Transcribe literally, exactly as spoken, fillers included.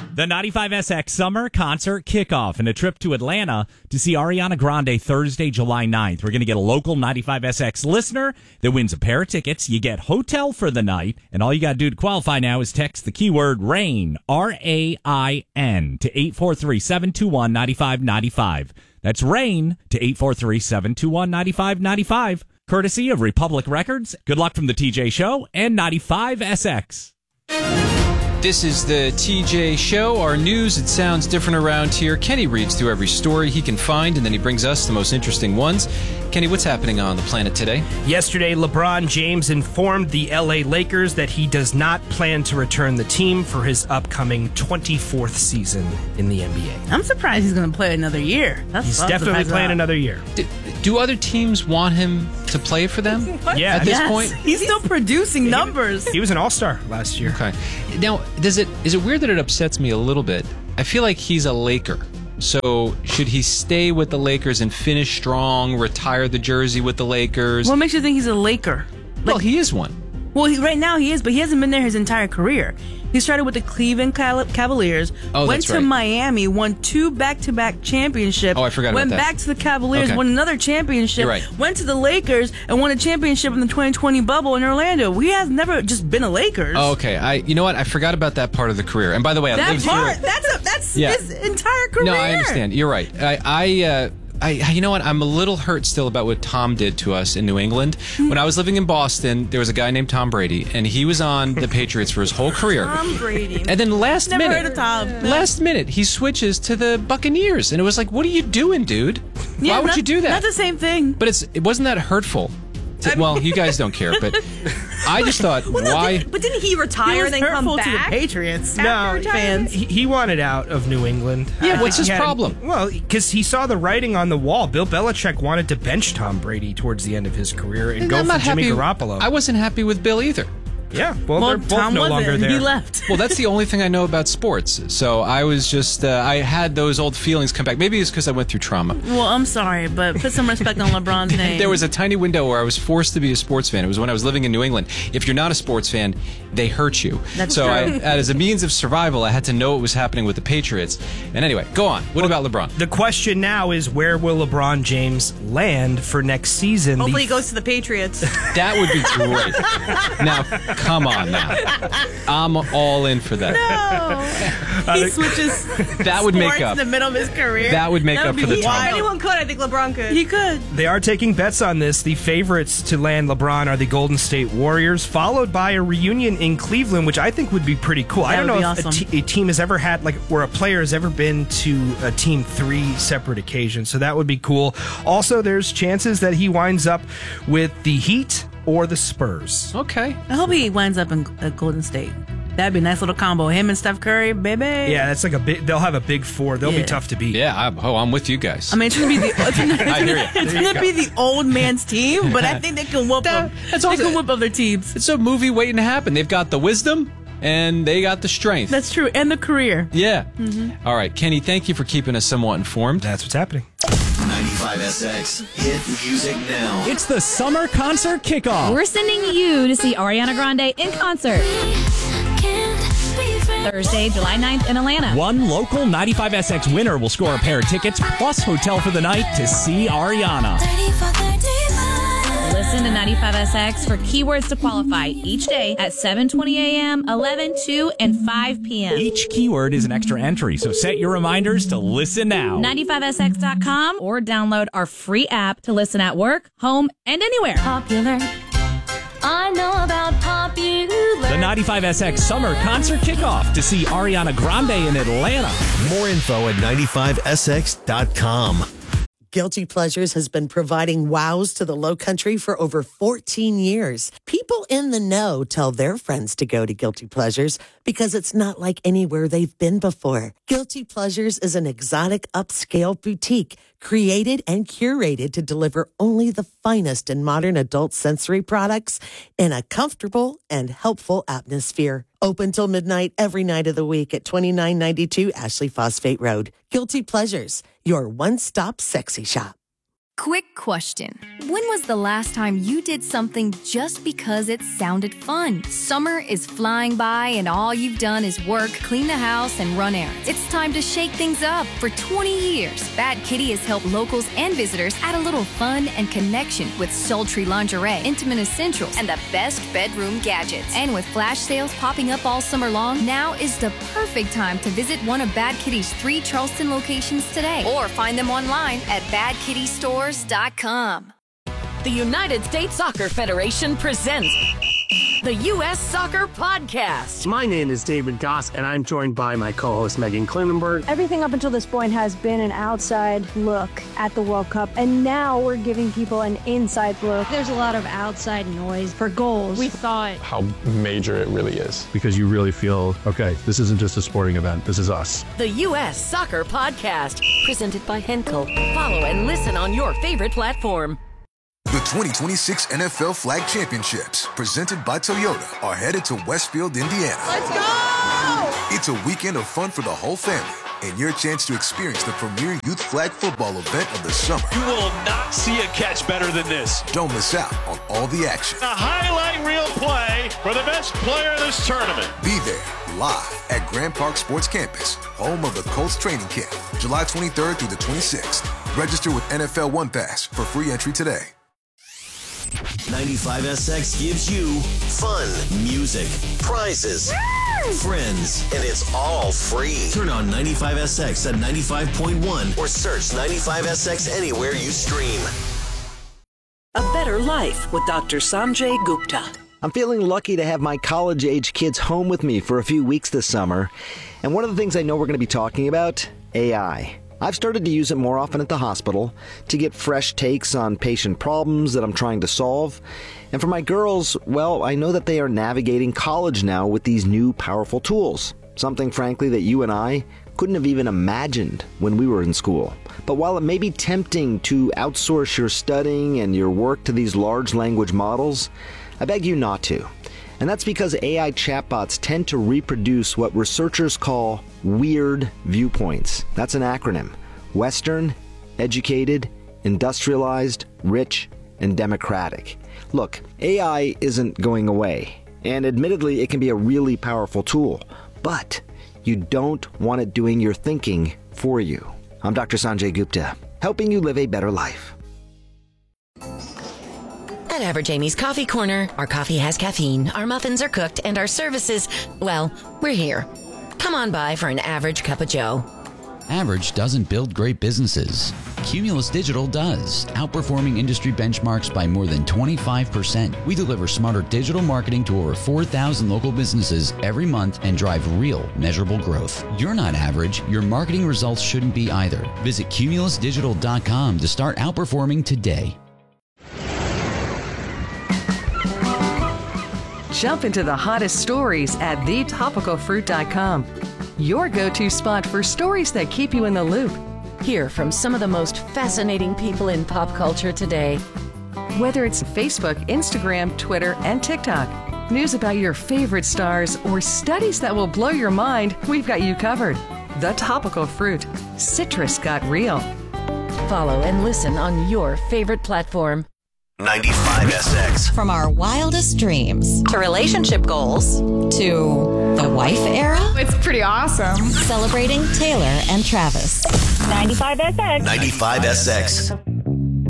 The ninety-five S X Summer Concert Kickoff and a trip to Atlanta to see Ariana Grande Thursday, July ninth. We're going to get a local ninety-five S X listener that wins a pair of tickets. You get hotel for the night, and all you got to do to qualify now is text the keyword RAIN, R A I N, to eight four three, seven two one, nine five nine five. That's RAIN to eight four three, seven two one, nine five nine five. Courtesy of Republic Records. Good luck from the T J Show and ninety-five S X. This is the T J Show. Our news, it sounds different around here. Kenny reads through every story he can find, and then he brings us the most interesting ones. Kenny, what's happening on the planet today? Yesterday, LeBron James informed the L A Lakers that he does not plan to return the team for his upcoming twenty-fourth season in the N B A. I'm surprised he's going to play another year. That's He's definitely playing another year. Do, do other teams want him to play for them? Yeah, at this yes. point? He's still producing numbers. He was an all-star last year. Okay. Now, does it is it weird that it upsets me a little bit? I feel like he's a Laker. So should he stay with the Lakers and finish strong, retire the jersey with the Lakers? What makes you think he's a Laker? Like, well, he is one. Well, he, right now he is, but he hasn't been there his entire career. He started with the Cleveland Cavaliers, oh, went that's to right. Miami, won two back-to-back championships. Oh, I forgot Went about that. back to the Cavaliers, Okay. won another championship. You're right. Went to the Lakers and won a championship in the twenty twenty bubble in Orlando. He has never just been a Lakers. Oh, okay. I, you know what? I forgot about that part of the career. And by the way, I that lived part, through it. that's a, that's Yeah. his entire career. No, I understand. You're right. I, I, uh, I, you know what? I'm a little hurt still about what Tom did to us in New England. When I was living in Boston, there was a guy named Tom Brady, and he was on the Patriots for his whole career. Tom Brady. And then last Never minute, heard of Tom. last minute, he switches to the Buccaneers, and it was like, what are you doing, dude? Yeah, Why would not- you do that? Not the same thing. But it's it wasn't that hurtful. To, well, you guys don't care, but I just thought, Well, no, why? Didn't, but didn't he retire He was and then come hurtful back? to the Patriots. No, fans. He, he wanted out of New England. Yeah, I what's think his he had- problem? Well, because he saw the writing on the wall. Bill Belichick wanted to bench Tom Brady towards the end of his career and, And go I'm for not Jimmy happy. Garoppolo. I wasn't happy with Bill either. yeah, well, Well, they're both Tom no wasn't. longer there. He left. Well, that's the only thing I know about sports. So I was just, uh, I had those old feelings come back. Maybe it's because I went through trauma. Well, I'm sorry, but put some respect on LeBron's name. There was a tiny window where I was forced to be a sports fan. It was when I was living in New England. If you're not a sports fan, they hurt you. That's so true. I, as a means of survival, I had to know what was happening with the Patriots. And anyway, go on. What about LeBron? The question now is, where will LeBron James land for next season? Hopefully The- he goes to the Patriots. That would be great. Now, come on now. I'm all in for that. No. He switches That would make sports up. in the middle of his career. That would make That up would for the be time. If wild. anyone could, I think LeBron could. He could. They are taking bets on this. The favorites to land LeBron are the Golden State Warriors, followed by a reunion in Cleveland, which I think would be pretty cool. I That don't know would if be a, awesome. te- a team has ever had, like, where a player has ever been to a team three separate occasions. So that would be cool. Also, there's chances that he winds up with the Heat or the Spurs. Okay. I hope he winds up in uh, Golden State. That'd be a nice little combo. Him and Steph Curry, baby. Yeah, that's like a big. They'll have a big four. They'll Yeah. be tough to beat. Yeah, I'm, oh, I'm with you guys. I mean, it's gonna be the it's gonna, it's I hear gonna, you. it's gonna be the old man's team, but I think they can whoop That- them. that's They also- can whoop other teams. It's a movie waiting to happen. They've got the wisdom and they got the strength. That's true, and the career. yeah. All right, Kenny, thank you for keeping us somewhat informed. That's what's happening. ninety-five S X Hit Music Now. It's the Summer Concert Kickoff. We're sending you to see Ariana Grande in concert Thursday, July ninth in Atlanta. One local ninety-five S X winner will score a pair of tickets plus hotel for the night to see Ariana. Listen to ninety-five S X for keywords to qualify each day at seven twenty a.m., eleven, two, and five p.m. Each keyword is an extra entry, so set your reminders to listen now. ninety-five S X dot com or download our free app to listen at work, home, and anywhere. Popular. I know about popular. The ninety-five S X Summer Concert Kickoff to see Ariana Grande in Atlanta. More info at ninety-five S X dot com. Guilty Pleasures has been providing wows to the Lowcountry for over fourteen years. People in the know tell their friends to go to Guilty Pleasures because it's not like anywhere they've been before. Guilty Pleasures is an exotic upscale boutique created and curated to deliver only the finest in modern adult sensory products in a comfortable and helpful atmosphere. Open till midnight every night of the week at twenty-nine ninety-two Ashley Phosphate Road. Guilty Pleasures, your one-stop sexy shop. Quick question. When was the last time you did something just because it sounded fun? Summer is flying by and all you've done is work, clean the house, and run errands. It's time to shake things up. For twenty years, Bad Kitty has helped locals and visitors add a little fun and connection with sultry lingerie, intimate essentials, and the best bedroom gadgets. And with flash sales popping up all summer long, now is the perfect time to visit one of Bad Kitty's three Charleston locations today, or find them online at bad kitty stores dot com. The United States Soccer Federation presents the U S Soccer Podcast. My name is David Goss, and I'm joined by my co-host Megan Klinenberg. Everything up until this point has been an outside look at the World Cup, and now we're giving people an inside look. There's a lot of outside noise for goals. We thought how major it really is, because you really feel, okay, this isn't just a sporting event, this is us. The U S Soccer Podcast, presented by Henkel. Follow and listen on your favorite platform. The twenty twenty-six N F L Flag Championships, presented by Toyota, are headed to Westfield, Indiana. Let's go! It's a weekend of fun for the whole family, and your chance to experience the premier youth flag football event of the summer. You will not see a catch better than this. Don't miss out on all the action. A highlight reel play for the best player in this tournament. Be there, live at Grand Park Sports Campus, home of the Colts training camp, July twenty-third through the twenty-sixth. Register with N F L One Pass for free entry today. ninety-five S X gives you fun, music, prizes, friends, and it's all free. Turn on ninety-five S X at ninety-five point one or search ninety-five S X anywhere you stream. A better life with Doctor Sanjay Gupta. I'm feeling lucky to have my college-age kids home with me for a few weeks this summer. And one of the things I know we're going to be talking about, A I. I've started to use it more often at the hospital to get fresh takes on patient problems that I'm trying to solve. And for my girls, well, I know that they are navigating college now with these new powerful tools. Something, frankly, that you and I couldn't have even imagined when we were in school. But while it may be tempting to outsource your studying and your work to these large language models, I beg you not to. And that's because A I chatbots tend to reproduce what researchers call weird viewpoints. That's an acronym. Western, educated, industrialized, rich, and democratic. Look, A I isn't going away. And admittedly, it can be a really powerful tool. But you don't want it doing your thinking for you. I'm Doctor Sanjay Gupta, helping you live a better life. At Average Amy's Coffee Corner, our coffee has caffeine, our muffins are cooked, and our services, well, we're here. Come on by for an average cup of joe. Average doesn't build great businesses. Cumulus Digital does, outperforming industry benchmarks by more than twenty-five percent. We deliver smarter digital marketing to over four thousand local businesses every month and drive real, measurable growth. You're not average. Your marketing results shouldn't be either. Visit cumulus digital dot com to start outperforming today. Jump into the hottest stories at the topical fruit dot com. Your go-to spot for stories that keep you in the loop. Hear from some of the most fascinating people in pop culture today. Whether it's Facebook, Instagram, Twitter, and TikTok, news about your favorite stars, or studies that will blow your mind, we've got you covered. The Topical Fruit. Citrus got real. Follow and listen on your favorite platform. ninety-five S X. From our wildest dreams to relationship goals to the wife era. It's pretty awesome. Celebrating Taylor and Travis. ninety-five S X. ninety-five S X.